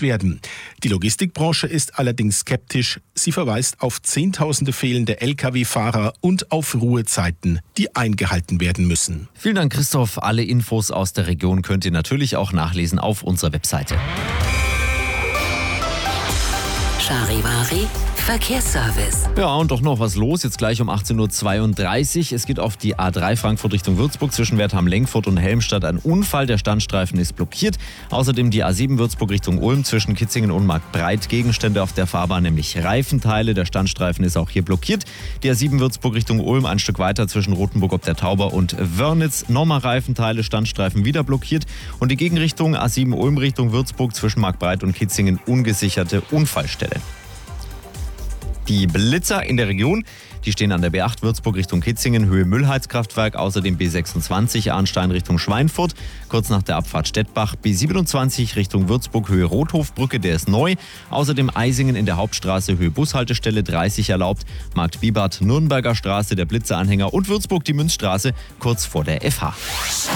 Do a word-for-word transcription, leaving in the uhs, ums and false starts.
werden. Die Logistikbranche ist allerdings skeptisch. Sie verweist auf Zehntausende fehlende L K W-Fahrer und auf Ruhezeiten, die eingehalten werden müssen. Vielen Dank, Christoph. Alle Infos aus der Region könnt ihr natürlich auch nachlesen auf unserer Webseite. Charivari Verkehrsservice. Ja, und doch noch was los. Jetzt gleich um achtzehn Uhr zweiunddreißig. Es geht auf die A drei Frankfurt Richtung Würzburg zwischen Wertheim-Lengfurt und Helmstadt ein Unfall. Der Standstreifen ist blockiert. Außerdem die A sieben Würzburg Richtung Ulm zwischen Kitzingen und Marktbreit. Gegenstände auf der Fahrbahn, nämlich Reifenteile. Der Standstreifen ist auch hier blockiert. Die A sieben Würzburg Richtung Ulm ein Stück weiter zwischen Rothenburg ob der Tauber und Wörnitz. Nochmal Reifenteile, Standstreifen wieder blockiert. Und die Gegenrichtung A sieben Ulm Richtung Würzburg zwischen Marktbreit und Kitzingen ungesicherte Unfallstelle. Die Blitzer in der Region, die stehen an der B acht Würzburg Richtung Kitzingen, Höhe Müllheizkraftwerk, außerdem B sechsundzwanzig Arnstein Richtung Schweinfurt, kurz nach der Abfahrt Stettbach, B siebenundzwanzig Richtung Würzburg, Höhe Rothofbrücke, der ist neu, außerdem Eisingen in der Hauptstraße, Höhe Bushaltestelle dreißig erlaubt, Markt Bibart, Nürnberger Straße, der Blitzeranhänger und Würzburg die Münzstraße, kurz vor der F H.